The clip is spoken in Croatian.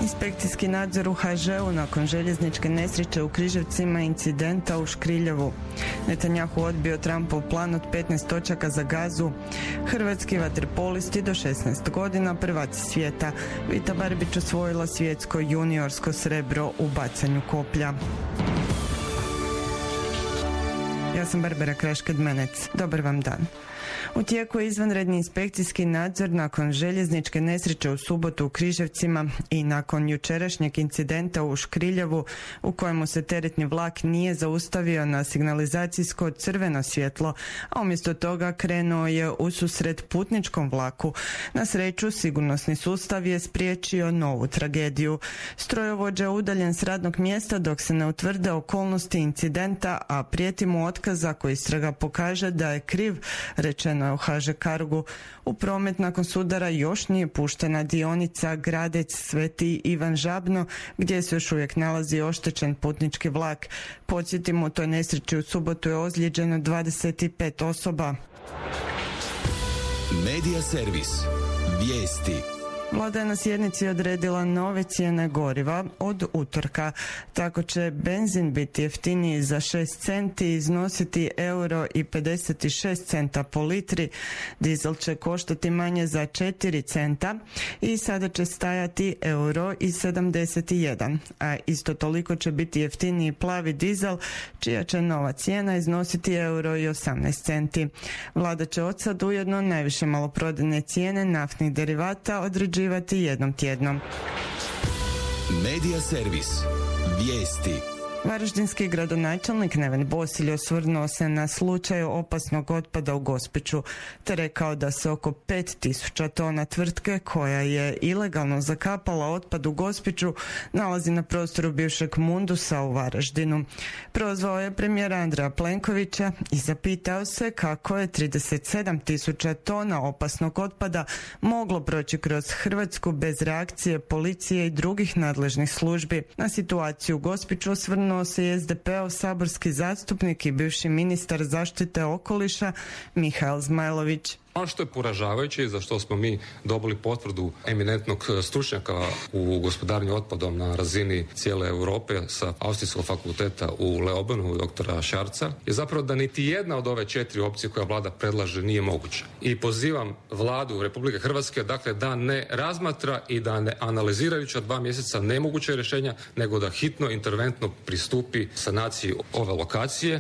Inspekcijski nadzor u HŽ-u nakon željezničke nesreće u Križevcima i incidenta u Škriljevu. Netanjahu odbio Trumpov plan od 15 točaka za Gazu. Hrvatski vaterpolisti do 16 godina prvaci svijeta. Vita Barbić osvojila svjetsko juniorsko srebro u bacanju koplja. Ja sam Barbara Krašked-Menec. Dobar vam dan. U tijeku je izvanredni inspekcijski nadzor nakon željezničke nesreće u subotu u Križevcima i nakon jučerašnjeg incidenta u Škriljevu u kojemu se teretni vlak nije zaustavio na signalizacijsko crveno svjetlo, a umjesto toga krenuo je ususret putničkom vlaku. Na sreću, sigurnosni sustav je spriječio novu tragediju. Strojovođa je udaljen s radnog mjesta dok se ne utvrde okolnosti incidenta, a prijeti mu otkaz ako istraga pokaže da je kriv, rečeno je u HŽ Cargu. U promet nakon sudara još nije puštena dionica Gradec-Sveti Ivan Žabno, gdje se još uvijek nalazi oštećen putnički vlak. Podsjetimo, u toj nesreći u subotu je ozlijeđeno 25 osoba. Medija servis. Vijesti. Vlada je na sjednici odredila nove cijene goriva od utorka. Tako će benzin biti jeftiniji za 6 centi, iznositi €1,56 po litri. Dizel će koštati manje za 4 centa i sada će stajati €1,71. A isto toliko će biti jeftiniji plavi dizel, čija će nova cijena iznositi €1,18 centi. Vlada će od sad ujedno najviše maloprodajne cijene naftnih derivata određivati jednom tjednom. Medija servis. Vijesti. Varaždinski gradonačelnik Neven Bosilj osvrnuo se na slučaj opasnog otpada u Gospiću, te rekao da se oko 5000 tona tvrtke koja je ilegalno zakapala otpad u Gospiću nalazi na prostoru bivšeg Mundusa u Varaždinu. Prozvao je premijera Andreja Plenkovića i zapitao se kako je 37.000 tona opasnog otpada moglo proći kroz Hrvatsku bez reakcije policije i drugih nadležnih službi. Na situaciju u Gospiću osvrnuo se i SDP-ov saborski zastupnik i bivši ministar zaštite okoliša Mihael Zmajlović. Ono što je poražavajuće i za što smo mi dobili potvrdu eminentnog stručnjaka u gospodarenju otpadom na razini cijele Europe sa Austrijskog fakulteta u Leobanu, doktora Šarca, je zapravo da niti jedna od ove 4 opcije koja vlada predlaže nije moguća. I pozivam vladu Republike Hrvatske, dakle, da ne razmatra i da ne analizirajući 2 mjeseca nemoguće rješenja, nego da hitno interventno pristupi sanaciji ove lokacije.